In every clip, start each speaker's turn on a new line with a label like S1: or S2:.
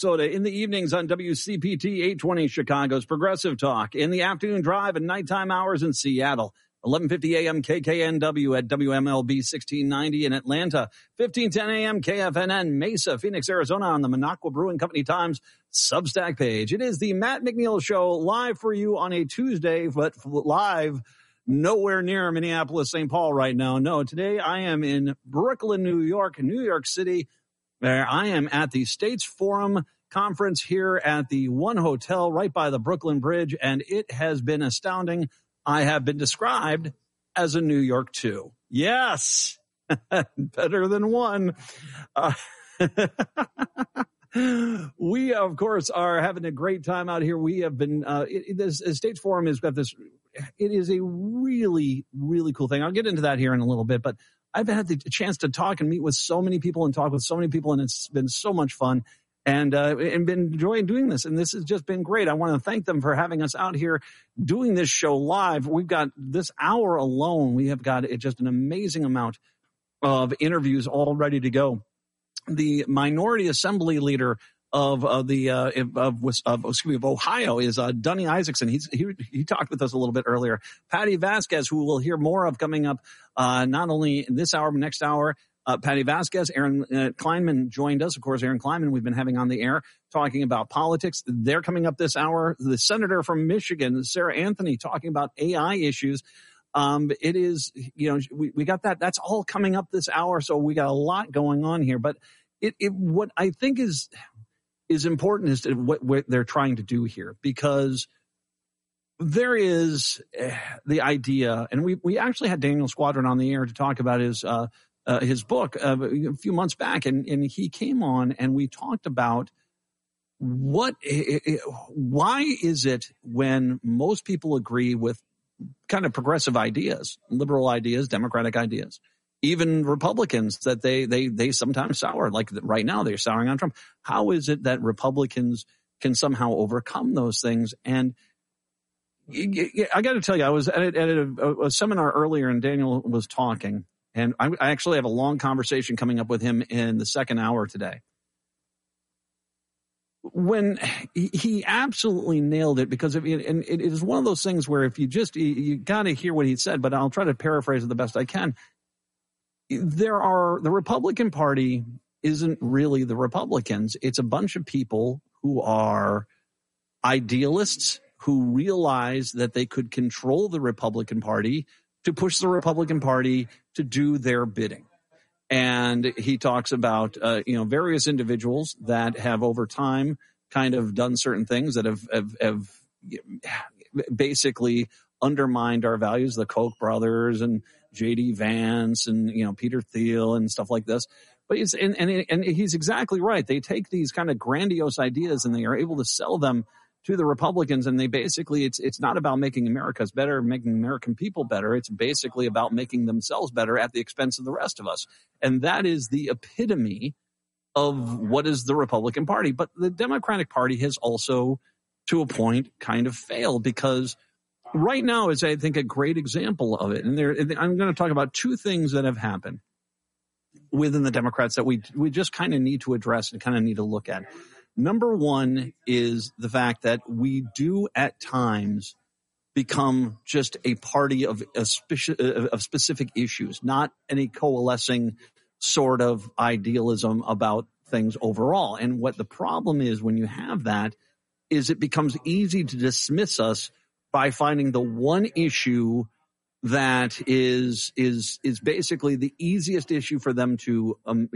S1: In the evenings on WCPT 820 Chicago's Progressive Talk. In the afternoon drive and nighttime hours in Seattle. 1150 AM KKNW at WMLB 1690 in Atlanta. 1510 AM KFNN Mesa, Phoenix, Arizona on the Minocqua Brewing Company Times Substack page. It is the Matt McNeil Show live for you on a Tuesday, but live nowhere near Minneapolis, St. Paul right now. No, today I am in Brooklyn, New York City. There I am at the States Forum Conference here at the One Hotel right by the Brooklyn Bridge, and it has been astounding. I have been described as a New York 2. Yes, better than one. We, of course, are having a great time out here. We have been, this States Forum has got this, it is a really, really cool thing. I'll get into that here in a little bit, but I've had the chance to talk and meet with so many people and talk with so many people, and it's been so much fun and been enjoying doing this. And this has just been great. I want to thank them for having us out here doing this show live. We've got this hour alone. We have got just an amazing amount of interviews all ready to go. The minority assembly leader of Ohio is Dunny Isaacson. He talked with us a little bit earlier. Patty Vasquez, who we'll hear more of coming up, not only in this hour, but next hour. Patty Vasquez, Aaron Kleinman joined us. Of course, Aaron Kleinman we've been having on the air talking about politics. They're coming up this hour. The senator from Michigan, Sarah Anthony, talking about AI issues. It is, we got that. That's all coming up this hour. So we got a lot going on here, but what I think is important is what they're trying to do here, because there is the idea, and we actually had Daniel Squadron on the air to talk about his book a few months back, and he came on and we talked about why is it when most people agree with kind of progressive ideas, liberal ideas, democratic ideas, even Republicans, that they sometimes sour, like right now they're souring on Trump. How is it that Republicans can somehow overcome those things? And I got to tell you, I was at a seminar earlier and Daniel was talking, and I actually have a long conversation coming up with him in the second hour today. When he absolutely nailed it, because and it is one of those things where if you got to hear what he said, but I'll try to paraphrase it the best I can. The Republican Party isn't really the Republicans. It's a bunch of people who are idealists who realize that they could control the Republican Party to push the Republican Party to do their bidding. And he talks about, various individuals that have over time kind of done certain things that have basically undermined our values, the Koch brothers and J.D. Vance and, Peter Thiel and stuff like this. But he's exactly right. They take these kind of grandiose ideas and they are able to sell them to the Republicans. And they basically, it's not about making America's better, making American people better. It's basically about making themselves better at the expense of the rest of us. And that is the epitome of what is the Republican Party. But the Democratic Party has also, to a point, kind of failed, because right now is, I think, a great example of it. And I'm going to talk about two things that have happened within the Democrats that we just kind of need to address and kind of need to look at. Number one is the fact that we do at times become just a party of specific issues, not any coalescing sort of idealism about things overall. And what the problem is when you have that is it becomes easy to dismiss us by finding the one issue that is basically the easiest issue for them to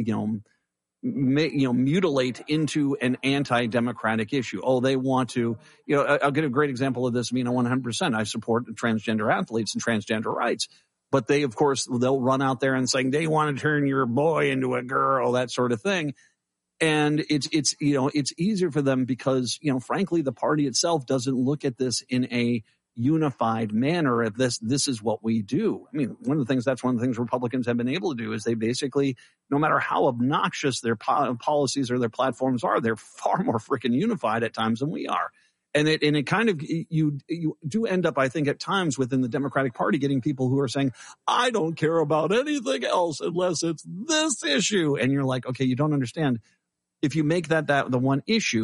S1: mutilate into an anti-democratic issue. Oh, they want to, I'll give a great example of this. 100%. I support transgender athletes and transgender rights, but they, of course, they'll run out there and saying they want to turn your boy into a girl, that sort of thing. And it's easier for them because, frankly, the party itself doesn't look at this in a unified manner of this is what we do. One of the things Republicans have been able to do is they basically, no matter how obnoxious their policies or their platforms are, they're far more freaking unified at times than we are. And it kind of, you do end up, I think, at times within the Democratic Party getting people who are saying, I don't care about anything else unless it's this issue. And you're like, okay, you don't understand. if you make that the one issue,